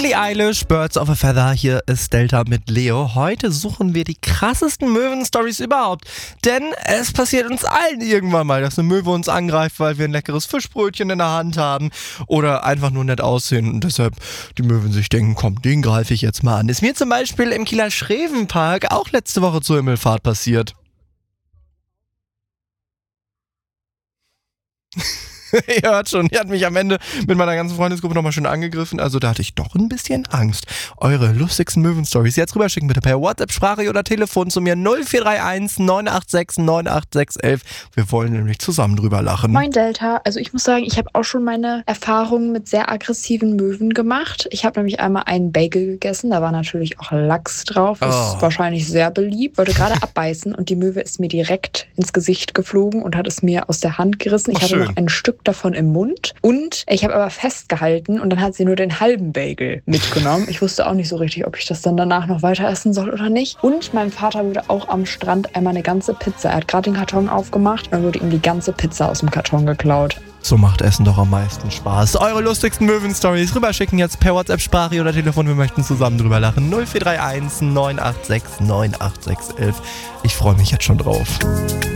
Billie Eilish, Birds of a Feather, hier ist Delta mit Leo. Heute suchen wir die krassesten Möwen-Stories überhaupt. Denn es passiert uns allen irgendwann mal, dass eine Möwe uns angreift, weil wir ein leckeres Fischbrötchen in der Hand haben oder einfach nur nett aussehen und deshalb die Möwen sich denken, komm, den greife ich jetzt mal an. Ist mir zum Beispiel im Kieler Schrevenpark auch letzte Woche zur Himmelfahrt passiert. Ihr hört schon, die hat mich am Ende mit meiner ganzen Freundesgruppe nochmal schön angegriffen, also da hatte ich doch ein bisschen Angst. Eure lustigsten Möwen-Stories jetzt rüberschicken bitte per WhatsApp, Sprache oder Telefon zu mir 0431 986 98611. Wir wollen nämlich zusammen drüber lachen. Moin Delta, also ich muss sagen, ich habe auch schon meine Erfahrungen mit sehr aggressiven Möwen gemacht. Ich habe nämlich einmal einen Bagel gegessen, da war natürlich auch Lachs drauf, ist wahrscheinlich sehr beliebt. Wollte gerade abbeißen und die Möwe ist mir direkt ins Gesicht geflogen und hat es mir aus der Hand gerissen. Ich hatte noch ein Stück davon im Mund und ich habe aber festgehalten und dann hat sie nur den halben Bagel mitgenommen. Ich wusste auch nicht so richtig, ob ich das dann danach noch weiter essen soll oder nicht. Und mein Vater wurde auch am Strand einmal eine ganze Pizza. Er hat gerade den Karton aufgemacht und dann wurde ihm die ganze Pizza aus dem Karton geklaut. So macht Essen doch am meisten Spaß. Eure lustigsten Möwen-Stories rüberschicken jetzt per WhatsApp, Sprache oder Telefon. Wir möchten zusammen drüber lachen. 0431 986 98611. Ich freue mich jetzt schon drauf.